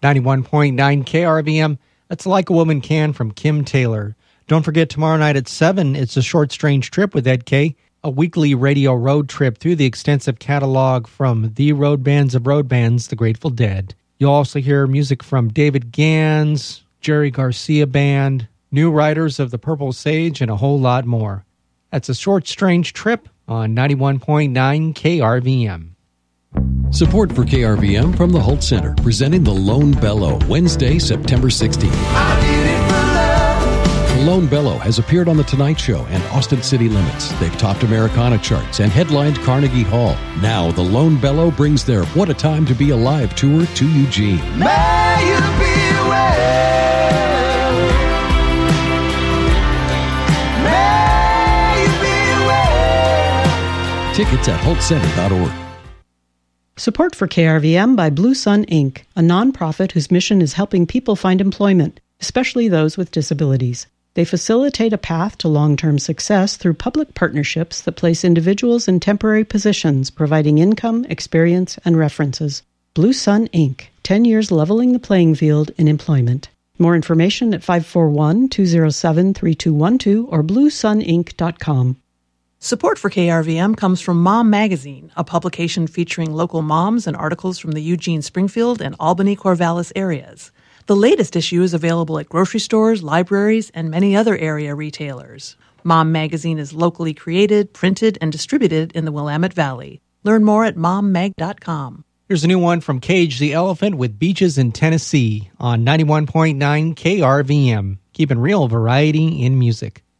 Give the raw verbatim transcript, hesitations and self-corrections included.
ninety-one point nine K R V M, that's Like a Woman Can from Kim Taylor. Don't forget, tomorrow night at seven, it's a Short Strange Trip with Ed Kay, a weekly radio road trip through the extensive catalog from the road bands of road bands, the Grateful Dead. You'll also hear music from David Gans, Jerry Garcia Band, new writers of the Purple Sage, and a whole lot more. That's a Short Strange Trip on ninety-one point nine K R V M. Support for K R V M from the Holt Center, presenting The Lone Bellow, Wednesday, September sixteenth. I did it for love. The Lone Bellow has appeared on The Tonight Show and Austin City Limits. They've topped Americana charts and headlined Carnegie Hall. Now, The Lone Bellow brings their What a Time to Be Alive tour to Eugene. May you be well. May you be well. Tickets at holt center dot org. Support for K R V M by Blue Sun Incorporated, a nonprofit whose mission is helping people find employment, especially those with disabilities. They facilitate a path to long-term success through public partnerships that place individuals in temporary positions, providing income, experience, and references. Blue Sun Incorporated, ten years leveling the playing field in employment. More information at five four one, two zero seven, three two one two or blue sun inc dot com. Support for K R V M comes from Mom Magazine, a publication featuring local moms and articles from the Eugene, Springfield, and Albany-Corvallis areas. The latest issue is available at grocery stores, libraries, and many other area retailers. Mom Magazine is locally created, printed, and distributed in the Willamette Valley. Learn more at mom mag dot com. Here's a new one from Cage the Elephant with Beaches in Tennessee on ninety-one point nine K R V M. Keeping real variety in music.